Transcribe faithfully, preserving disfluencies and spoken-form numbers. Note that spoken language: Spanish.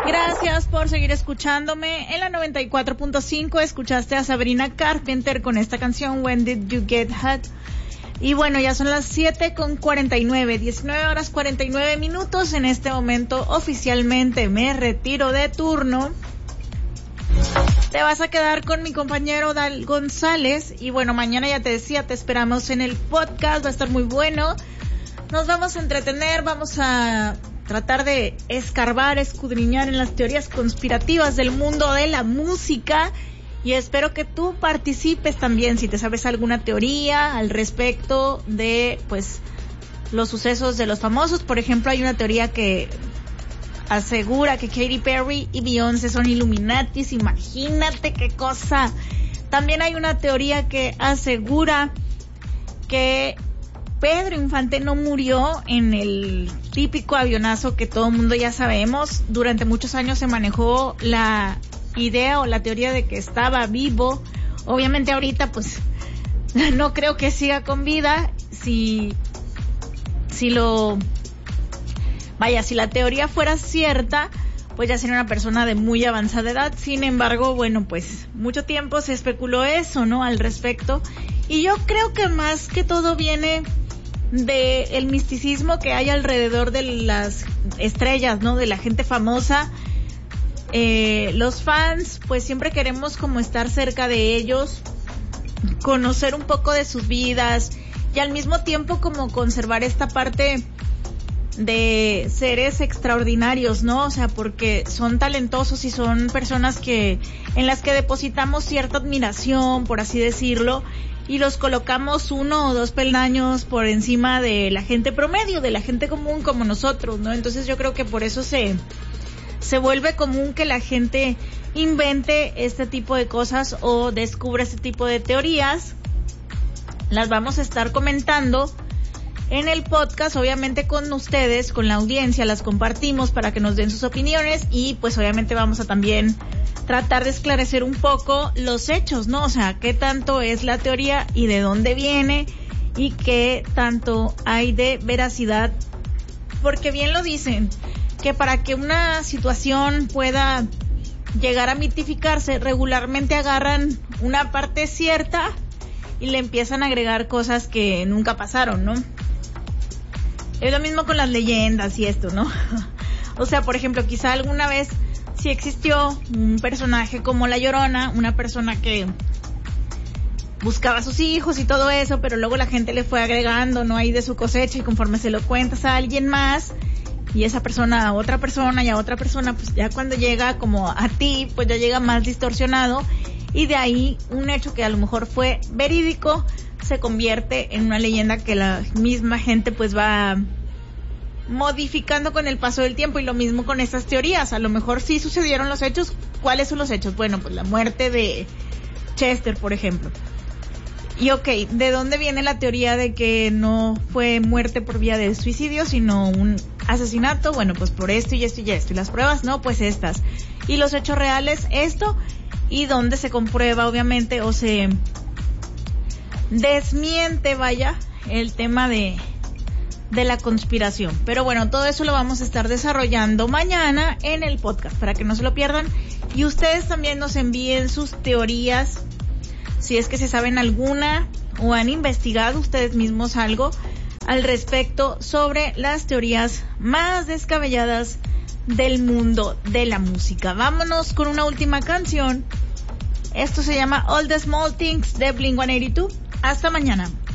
Gracias por seguir escuchándome. En la noventa y cuatro punto cinco escuchaste a Sabrina Carpenter con esta canción When Did You Get Hot. Y bueno, ya son las siete con cuarenta y nueve, diecinueve horas cuarenta y nueve minutos. En este momento oficialmente me retiro de turno. Te vas a quedar con mi compañero Dal González. Y bueno, mañana ya te decía, te esperamos en el podcast, va a estar muy bueno. Nos vamos a entretener, vamos a tratar de escarbar, escudriñar en las teorías conspirativas del mundo de la música. Y espero que tú participes también, si te sabes alguna teoría al respecto de, pues, los sucesos de los famosos. Por ejemplo, hay una teoría que asegura que Katy Perry y Beyoncé son Illuminatis. Imagínate qué cosa. También hay una teoría que asegura que Pedro Infante no murió en el típico avionazo que todo el mundo ya sabemos. Durante muchos años se manejó la idea o la teoría de que estaba vivo. Obviamente ahorita pues no creo que siga con vida. Si, si lo... Vaya, si la teoría fuera cierta, pues ya sería una persona de muy avanzada edad. Sin embargo, bueno, pues mucho tiempo se especuló eso, ¿no? Al respecto. Y yo creo que más que todo viene de el misticismo que hay alrededor de las estrellas, ¿no? De la gente famosa. Eh, los fans, pues siempre queremos como estar cerca de ellos, conocer un poco de sus vidas y al mismo tiempo como conservar esta parte de seres extraordinarios, ¿no? O sea, porque son talentosos y son personas que en las que depositamos cierta admiración, por así decirlo, y los colocamos uno o dos peldaños por encima de la gente promedio, de la gente común como nosotros, ¿no? Entonces yo creo que por eso se se vuelve común que la gente invente este tipo de cosas o descubra este tipo de teorías. Las vamos a estar comentando en el podcast, obviamente con ustedes, con la audiencia, las compartimos para que nos den sus opiniones y pues obviamente vamos a también tratar de esclarecer un poco los hechos, ¿no? O sea, qué tanto es la teoría y de dónde viene y qué tanto hay de veracidad, porque bien lo dicen, que para que una situación pueda llegar a mitificarse, regularmente agarran una parte cierta y le empiezan a agregar cosas que nunca pasaron, ¿no? Es lo mismo con las leyendas y esto, ¿no? O sea, por ejemplo, quizá alguna vez sí existió un personaje como La Llorona, una persona que buscaba a sus hijos y todo eso, pero luego la gente le fue agregando, ¿no? Ahí de su cosecha, y conforme se lo cuentas a alguien más, y esa persona a otra persona y a otra persona, pues ya cuando llega como a ti, pues ya llega más distorsionado, y de ahí un hecho que a lo mejor fue verídico se convierte en una leyenda que la misma gente pues va modificando con el paso del tiempo. Y lo mismo con estas teorías, a lo mejor sí sucedieron los hechos. ¿Cuáles son los hechos? Bueno, pues la muerte de Chester, por ejemplo. Y ok, ¿de dónde viene la teoría de que no fue muerte por vía de suicidio, sino un asesinato? Bueno, pues por esto y esto y esto. Y las pruebas, no, pues estas. Y los hechos reales, esto. Y dónde se comprueba, obviamente, o se desmiente, vaya, el tema de, de la conspiración. Pero bueno, todo eso lo vamos a estar desarrollando mañana en el podcast, para que no se lo pierdan. Y ustedes también nos envíen sus teorías, si es que se saben alguna o han investigado ustedes mismos algo al respecto sobre las teorías más descabelladas del mundo de la música. Vámonos con una última canción. Esto se llama All the Small Things de Blink ciento ochenta y dos. Hasta mañana.